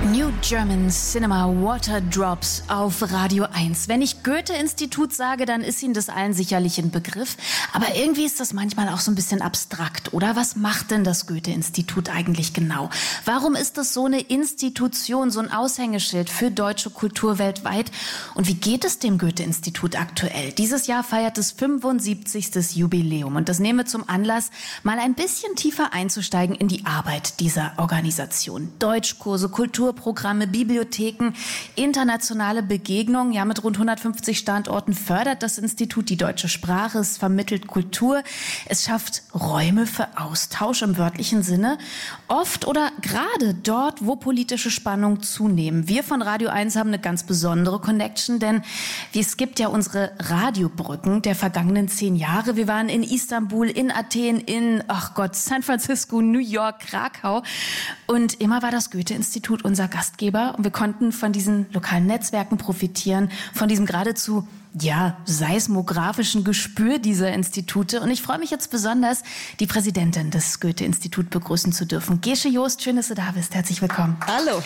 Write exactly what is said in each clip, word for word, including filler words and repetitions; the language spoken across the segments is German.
New German Cinema Water Drops auf Radio eins. Wenn ich Goethe-Institut sage, dann ist Ihnen das allen sicherlich ein Begriff. Aber irgendwie ist das manchmal auch so ein bisschen abstrakt, oder? Was macht denn das Goethe-Institut eigentlich genau? Warum ist das so eine Institution, so ein Aushängeschild für deutsche Kultur weltweit? Und wie geht es dem Goethe-Institut aktuell? Dieses Jahr feiert es fünfundsiebzigste Jubiläum. Und das nehmen wir zum Anlass, mal ein bisschen tiefer einzusteigen in die Arbeit dieser Organisation. Deutschkurse, Kulturprogramme, Bibliotheken, internationale Begegnungen. Ja, mit rund hundertfünfzig Standorten fördert das Institut die deutsche Sprache. Es vermittelt Kultur. Es schafft Räume für Austausch im wörtlichen Sinne. Oft oder gerade dort, wo politische Spannungen zunehmen. Wir von Radio eins haben eine ganz besondere Connection, denn es gibt ja unsere Radiobrücken der vergangenen zehn Jahre. Wir waren in Istanbul, in Athen, in, ach Gott, San Francisco, New York, Krakau. Und immer war das Goethe-Institut unser Gastgeber. Und wir konnten von diesen lokalen Netzwerken profitieren, von diesem geradezu, ja, seismografischen Gespür dieser Institute. Und ich freue mich jetzt besonders, die Präsidentin des Goethe-Instituts begrüßen zu dürfen. Gesche Joost, schön, dass du da bist. Herzlich willkommen. Hallo.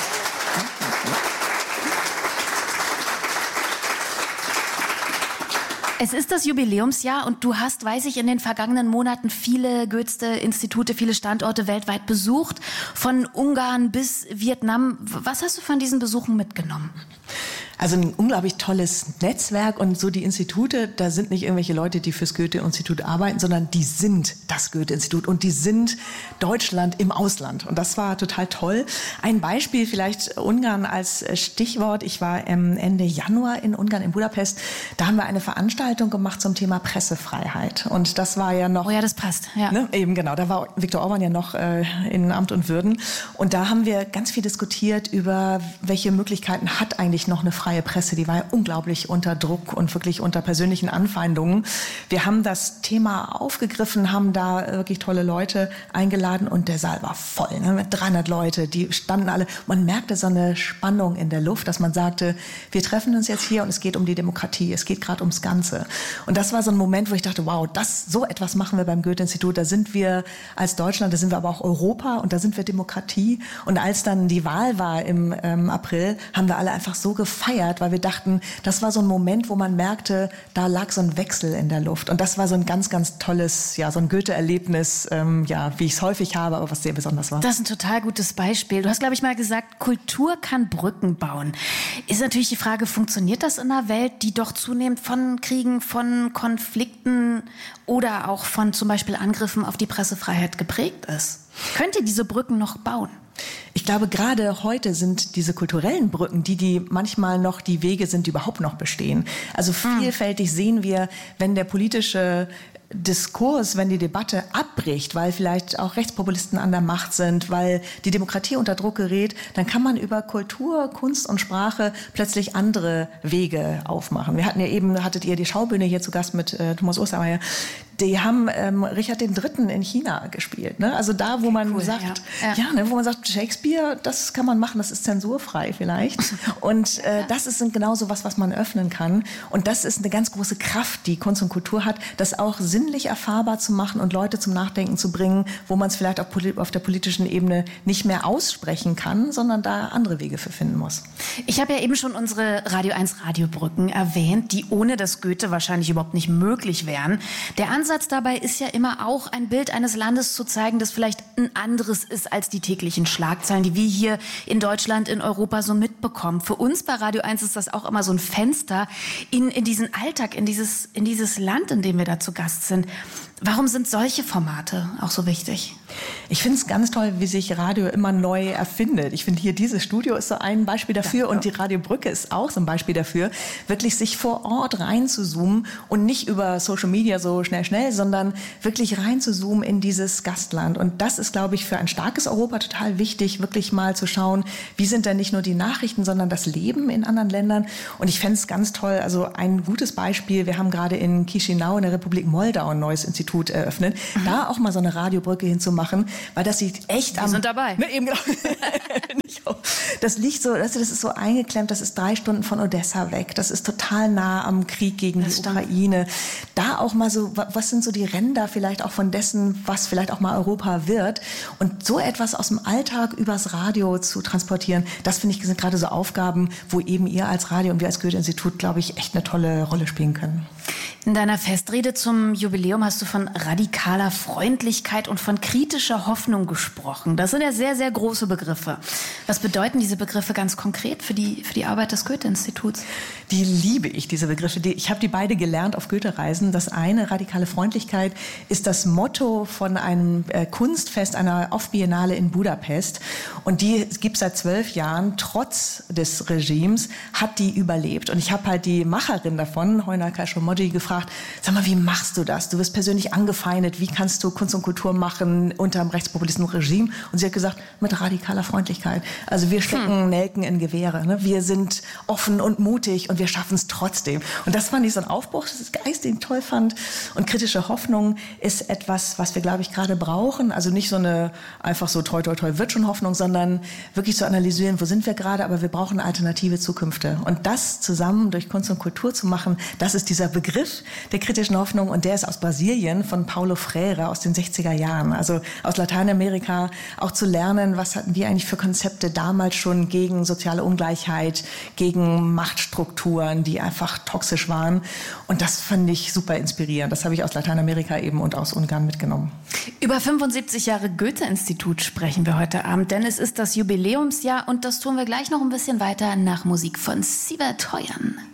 Es ist das Jubiläumsjahr und du hast, weiß ich, in den vergangenen Monaten viele Goethe-Institute, viele Standorte weltweit besucht, von Ungarn bis Vietnam. Was hast du von diesen Besuchen mitgenommen? Also ein unglaublich tolles Netzwerk und so die Institute, da sind nicht irgendwelche Leute, die fürs Goethe-Institut arbeiten, sondern die sind das Goethe-Institut und die sind Deutschland im Ausland. Und das war total toll. Ein Beispiel vielleicht Ungarn als Stichwort. Ich war Ende Januar in Ungarn, in Budapest. Da haben wir eine Veranstaltung gemacht zum Thema Pressefreiheit. Und das war ja noch... Oh ja, das passt. Ja. Ne, eben genau, da war Viktor Orban ja noch äh, in Amt und Würden. Und da haben wir ganz viel diskutiert über, welche Möglichkeiten hat eigentlich noch eine freie Presse, die war ja unglaublich unter Druck und wirklich unter persönlichen Anfeindungen. Wir haben das Thema aufgegriffen, haben da wirklich tolle Leute eingeladen und der Saal war voll, ne, mit dreihundert Leute, die standen alle. Man merkte so eine Spannung in der Luft, dass man sagte, wir treffen uns jetzt hier und es geht um die Demokratie, es geht gerade ums Ganze. Und das war so ein Moment, wo ich dachte, wow, das, so etwas machen wir beim Goethe-Institut, da sind wir als Deutschland, da sind wir aber auch Europa und da sind wir Demokratie. Und als dann die Wahl war im ähm, April, haben wir alle einfach so gefeiert, weil wir dachten, das war so ein Moment, wo man merkte, da lag so ein Wechsel in der Luft. Und das war so ein ganz, ganz tolles, ja, so ein Goethe-Erlebnis, ähm, ja, wie ich es häufig habe, aber was sehr besonders war. Das ist ein total gutes Beispiel. Du hast, glaube ich, mal gesagt, Kultur kann Brücken bauen. Ist natürlich die Frage, funktioniert das in einer Welt, die doch zunehmend von Kriegen, von Konflikten oder auch von zum Beispiel Angriffen auf die Pressefreiheit geprägt ist? Könnt ihr diese Brücken noch bauen? Ich glaube, gerade heute sind diese kulturellen Brücken, die, die manchmal noch die Wege sind, die überhaupt noch bestehen. Also vielfältig sehen wir, wenn der politische Diskurs, wenn die Debatte abbricht, weil vielleicht auch Rechtspopulisten an der Macht sind, weil die Demokratie unter Druck gerät, dann kann man über Kultur, Kunst und Sprache plötzlich andere Wege aufmachen. Wir hatten ja eben, hattet ihr die Schaubühne hier zu Gast mit äh, Thomas Ostermeier. Die haben ähm, Richard den Dritten in China gespielt. Ne? Also da, wo man cool, sagt, ja, ja. Ja, ne, wo man sagt, Shakespeare, das kann man machen, das ist zensurfrei vielleicht. Und äh, das ist genau so was, was man öffnen kann. Und das ist eine ganz große Kraft, die Kunst und Kultur hat, das auch sinnlich erfahrbar zu machen und Leute zum Nachdenken zu bringen, wo man es vielleicht auch auf der politischen Ebene nicht mehr aussprechen kann, sondern da andere Wege für finden muss. Ich habe ja eben schon unsere Radio eins Radiobrücken erwähnt, die ohne das Goethe wahrscheinlich überhaupt nicht möglich wären. Der Ansatz dabei ist ja immer auch, ein Bild eines Landes zu zeigen, das vielleicht ein anderes ist als die täglichen Schlagzeilen, die wir hier in Deutschland, in Europa so mitbekommen. Für uns bei Radio eins ist das auch immer so ein Fenster in, in diesen Alltag, in dieses, in dieses Land, in dem wir da zu Gast sind. Warum sind solche Formate auch so wichtig? Ich finde es ganz toll, wie sich Radio immer neu erfindet. Ich finde hier dieses Studio ist so ein Beispiel dafür, ja, und die Radiobrücke ist auch so ein Beispiel dafür, wirklich sich vor Ort reinzuzoomen und nicht über Social Media so schnell, schnell, sondern wirklich reinzuzoomen in dieses Gastland. Und das ist, glaube ich, für ein starkes Europa total wichtig, wirklich mal zu schauen, wie sind denn nicht nur die Nachrichten, sondern das Leben in anderen Ländern. Und ich fände es ganz toll, also ein gutes Beispiel, wir haben gerade in Chișinău in der Republik Moldau ein neues Institut eröffnet, mhm. da auch mal so eine Radiobrücke hinzumachen, weil das sieht echt Wir am... sind dabei. Ne, eben genau. Ich auch. Das liegt so, das ist so eingeklemmt, das ist drei Stunden von Odessa weg. Das ist total nah am Krieg gegen das die stimmt. Ukraine. Da auch mal so, was sind so die Ränder vielleicht auch von dessen, was vielleicht auch mal Europa wird? Und so etwas aus dem Alltag übers Radio zu transportieren, das finde ich sind gerade so Aufgaben, wo eben ihr als Radio und wir als Goethe-Institut, glaube ich, echt eine tolle Rolle spielen können. In deiner Festrede zum Jubiläum hast du von radikaler Freundlichkeit und von kritischer Hoffnung gesprochen. Das sind ja sehr, sehr große Begriffe. Was bedeuten diese Begriffe ganz konkret für die, für die Arbeit des Goethe-Instituts? Die liebe ich, diese Begriffe. Die, ich habe die beide gelernt auf Goethe-Reisen. Das eine, radikale Freundlichkeit, ist das Motto von einem äh, Kunstfest, einer Off-Biennale in Budapest. Und die gibt es seit zwölf Jahren, trotz des Regimes, hat die überlebt. Und ich habe halt die Macherin davon, Heuna Khashoggi, gefragt, sag mal, wie machst du das? Du wirst persönlich angefeindet. Wie kannst du Kunst und Kultur machen unter dem rechtspopulistischen Regime? Und sie hat gesagt, mit radikaler Freundlichkeit. Also wir stecken hm. Nelken in Gewehre. Ne? Wir sind offen und mutig und wir schaffen es trotzdem. Und das fand ich so ein Aufbruch, das ist Geist, den ich toll fand. Und kritische Hoffnung ist etwas, was wir, glaube ich, gerade brauchen. Also nicht so eine einfach so toi, toi, toi, wird schon Hoffnung, sondern wirklich zu analysieren, wo sind wir gerade, aber wir brauchen alternative Zukünfte. Und das zusammen durch Kunst und Kultur zu machen, das ist dieser Begriff der kritischen Hoffnung. Und der ist aus Brasilien von Paulo Freire aus den sechziger Jahren. Also aus Lateinamerika auch zu lernen, was hatten die eigentlich für Konzepte damals schon gegen soziale Ungleichheit, gegen Machtstrukturen, die einfach toxisch waren. Und das fand ich super inspirierend. Das habe ich aus Lateinamerika eben und aus Ungarn mitgenommen. Über fünfundsiebzig Jahre Goethe-Institut sprechen wir heute Abend, denn es ist das Jubiläumsjahr und das tun wir gleich noch ein bisschen weiter nach Musik von Sievert Høyen.